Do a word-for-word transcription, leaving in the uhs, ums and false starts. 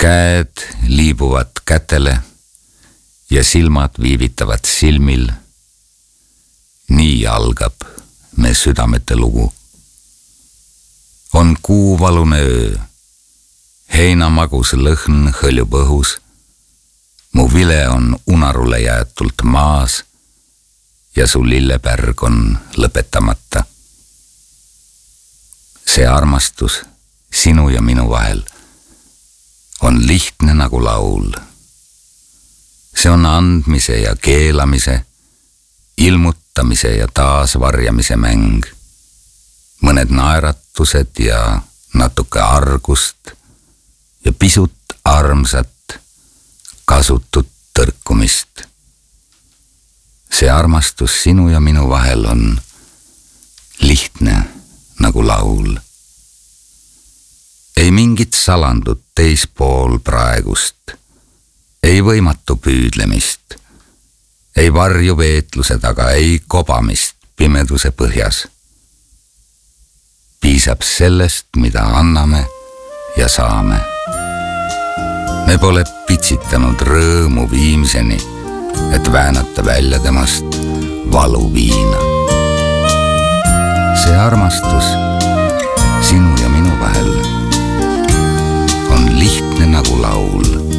Käed liibuvad kätele ja silmad viivitavad silmil. Nii algab me südamete lugu. On kuuvalune öö, heinamagus lõhn hõljub õhus. Mu vile on unarule jäetult maas ja su lillepärg on lõpetamata. See armastus sinu ja minu vahel on lihtne nagu laul. See on andmise ja keelamise, ilmutamise ja taasvarjamise mäng. Mõned naeratused ja natuke argust ja pisut armsat, kasutut tõrkumist. See armastus sinu ja minu vahel on lihtne nagu laul. Ei mingit salandut teispool praegust, ei võimatu püüdlemist, ei varju veetluse taga, ei kobamist pimeduse põhjas. Piisab sellest, mida anname ja saame. Me pole pitsitanud rõõmu viimseni, et väänata välja temast valuviina. See armastus sinu ja minu vahel on lihtne nagu laul.